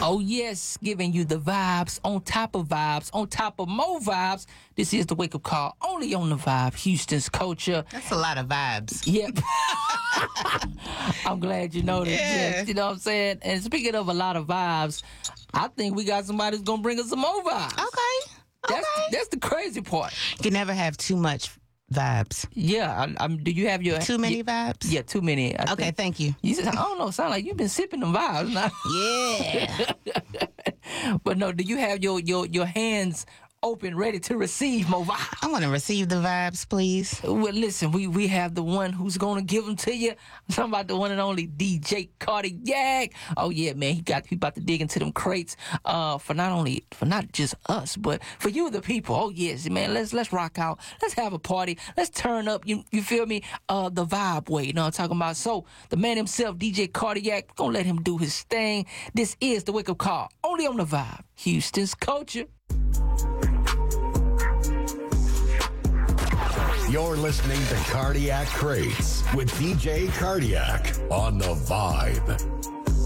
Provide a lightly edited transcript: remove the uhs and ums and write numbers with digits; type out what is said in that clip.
Oh, yes, giving you the vibes on top of vibes, on top of more vibes. This is the wake-up call, only on the Vibe, Houston's culture. That's a lot of vibes. Yep. I'm glad you noticed. Yeah. Yes, you know what I'm saying? And speaking of a lot of vibes, I think we got somebody who's going to bring us some more vibes. Okay. That's the crazy part. You can never have too much vibes. Yeah. Do you have your... Too many vibes? Yeah, too many. I Okay, think. thank you. You said, I don't know, sound like you've been sipping them vibes now. Yeah. But no, do you have your hands open, ready to receive more vibes? I want to receive the vibes, please. Well, listen, we have the one who's going to give them to you. I'm talking about the one and only DJ Cardiac. Oh, yeah, man. He about to dig into them crates for not just us, but for you, the people. Oh, yes, man. Let's rock out. Let's have a party. Let's turn up. You feel me? The vibe way. You know what I'm talking about? So, the man himself, DJ Cardiac, we're going to let him do his thing. This is the wake-up call, only on the Vibe, Houston's culture. You're listening to Cardiac Crates with DJ Cardiac on the Vibe.